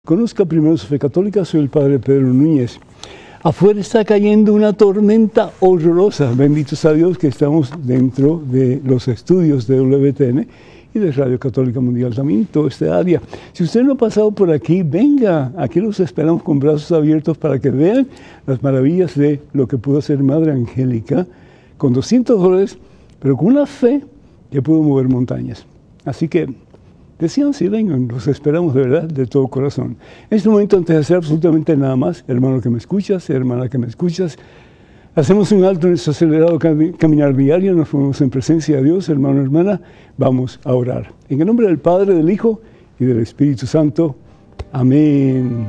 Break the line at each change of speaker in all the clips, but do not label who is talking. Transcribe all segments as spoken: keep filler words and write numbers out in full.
Conozca primero su fe católica, soy el Padre Pedro Núñez. Afuera está cayendo una tormenta horrorosa. Bendito sea Dios que estamos dentro de los estudios de W T N y de Radio Católica Mundial también, toda esta área. Si usted no ha pasado por aquí, venga, aquí los esperamos con brazos abiertos para que vean las maravillas de lo que pudo hacer Madre Angélica con doscientos dólares, pero con una fe que pudo mover montañas. Así que decían, sí, vengan, los esperamos de verdad, de todo corazón. En este momento, antes de hacer absolutamente nada más, hermano que me escuchas, hermana que me escuchas, hacemos un alto en este acelerado cam caminar diario, nos ponemos en presencia de Dios, hermano, hermana, vamos a orar. En el nombre del Padre, del Hijo y del Espíritu Santo. Amén.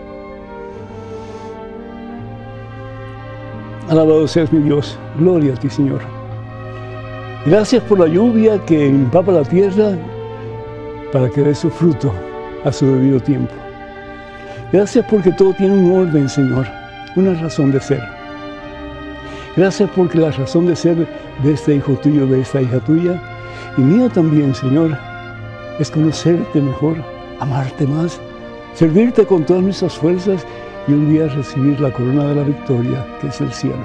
Alabado seas mi Dios, gloria a ti, Señor. Gracias por la lluvia que empapa la tierra para que dé su fruto a su debido tiempo. Gracias porque todo tiene un orden, Señor, una razón de ser. Gracias porque la razón de ser de este hijo tuyo, de esta hija tuya, y mía también, Señor, es conocerte mejor, amarte más, servirte con todas nuestras fuerzas y un día recibir la corona de la victoria, que es el cielo.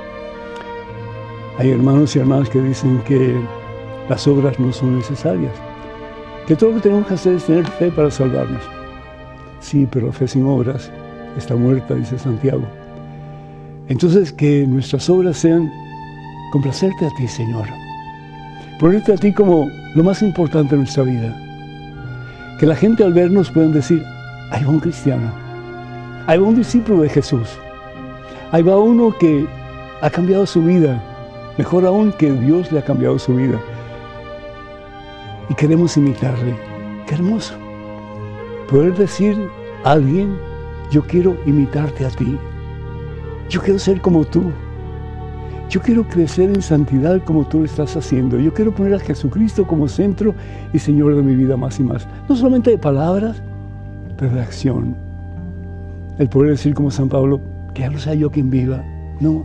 Hay hermanos y hermanas que dicen que las obras no son necesarias, que todo lo que tenemos que hacer es tener fe para salvarnos. Sí, pero la fe sin obras está muerta, dice Santiago. Entonces, que nuestras obras sean complacerte a ti, Señor. Ponerte a ti como lo más importante de nuestra vida. Que la gente al vernos puedan decir, ahí va un cristiano, ahí va un discípulo de Jesús, ahí va uno que ha cambiado su vida, mejor aún que Dios le ha cambiado su vida. Y queremos imitarle. ¡Qué hermoso! Poder decir a alguien, yo quiero imitarte a ti. Yo quiero ser como tú. Yo quiero crecer en santidad como tú lo estás haciendo. Yo quiero poner a Jesucristo como centro y Señor de mi vida más y más. No solamente de palabras, pero de acción. El poder decir como San Pablo, que ya no sea yo quien viva. No.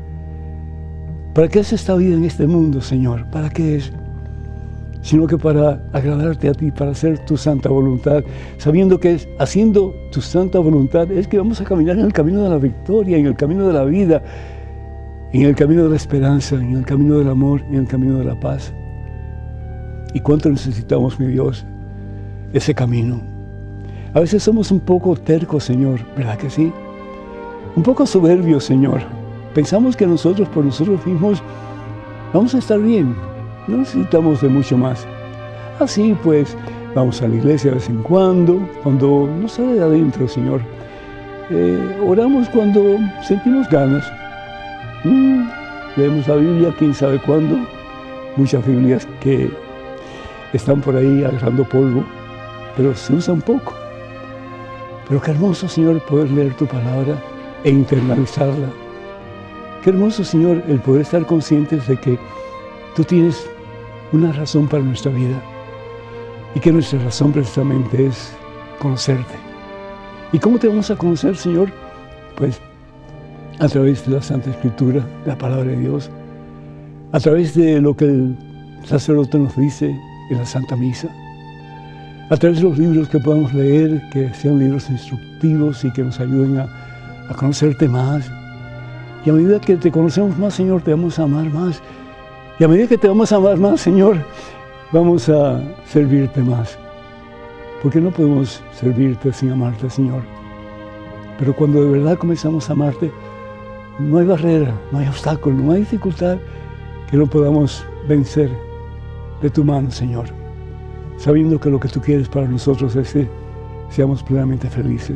¿Para qué es esta vida en este mundo, Señor? ¿Para qué es? Sino que para agradarte a ti, para hacer tu santa voluntad, sabiendo que es haciendo tu santa voluntad, es que vamos a caminar en el camino de la victoria, en el camino de la vida, en el camino de la esperanza, en el camino del amor, en el camino de la paz. ¿Y cuánto necesitamos, mi Dios, ese camino? A veces somos un poco tercos, Señor, ¿verdad que sí? Un poco soberbios, Señor. Pensamos que nosotros, por nosotros mismos, vamos a estar bien. No necesitamos de mucho más. Así pues, vamos a la iglesia de vez en cuando, cuando nos sale de adentro, Señor. Eh, oramos cuando sentimos ganas. Mm, leemos la Biblia, quién sabe cuándo. Muchas Biblias que están por ahí agarrando polvo, pero se usan poco. Pero qué hermoso, Señor, poder leer tu palabra e internalizarla. Qué hermoso, Señor, el poder estar conscientes de que tú tienes una razón para nuestra vida y que nuestra razón precisamente es conocerte. ¿Y cómo te vamos a conocer, Señor? Pues a través de la Santa Escritura, la Palabra de Dios, a través de lo que el sacerdote nos dice en la Santa Misa, a través de los libros que podamos leer, que sean libros instructivos y que nos ayuden a, a conocerte más. Y a medida que te conocemos más, Señor, te vamos a amar más. Y a medida que te vamos a amar más, Señor, vamos a servirte más. Porque no podemos servirte sin amarte, Señor. Pero cuando de verdad comenzamos a amarte, no hay barrera, no hay obstáculo, no hay dificultad que no podamos vencer de tu mano, Señor. Sabiendo que lo que tú quieres para nosotros es que seamos plenamente felices.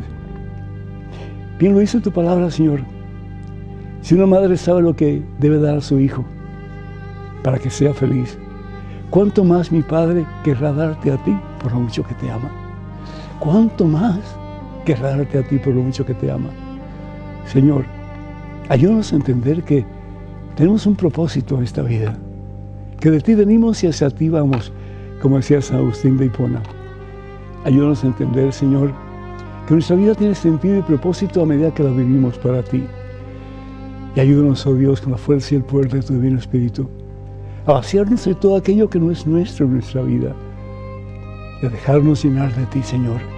Bien lo dice tu palabra, Señor. Si una madre sabe lo que debe dar a su hijo, para que sea feliz, ¿cuánto más mi Padre querrá darte a ti por lo mucho que te ama? ¿Cuánto más querrá darte a ti por lo mucho que te ama? Señor, ayúdanos a entender que tenemos un propósito en esta vida, que de ti venimos y hacia ti vamos, como decía San Agustín de Hipona. Ayúdanos a entender, Señor, que nuestra vida tiene sentido y propósito a medida que la vivimos para ti. Y ayúdanos, oh Dios, con la fuerza y el poder de tu Divino Espíritu, a vaciarnos de todo aquello que no es nuestro en nuestra vida, y a dejarnos llenar de ti, Señor.